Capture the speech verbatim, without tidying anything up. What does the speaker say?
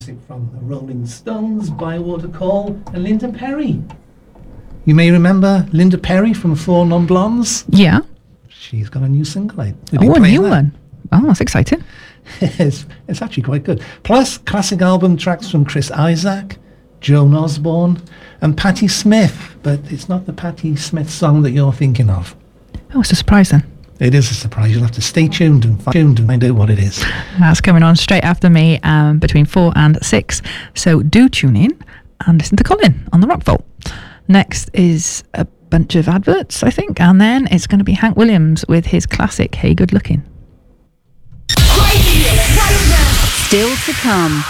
From the Rolling Stones, Bywater Call, and Linda Perry. You may remember Linda Perry from Four Non-Blondes. Yeah. She's got a new single out. Oh, a new that. one. Oh, that's exciting. it's, it's actually quite good. Plus, classic album tracks from Chris Isaak, Joan Osborne, and Patti Smith. But it's not the Patti Smith song that you're thinking of. Oh, it's a surprise then. It is a surprise. You'll have to stay tuned and, f- tuned and find out what it is. That's coming on straight after me, um, between four and six. So do tune in and listen to Colin on the Rock Vault. Next is a bunch of adverts, I think, and then it's going to be Hank Williams with his classic Hey Good Looking. Still to come.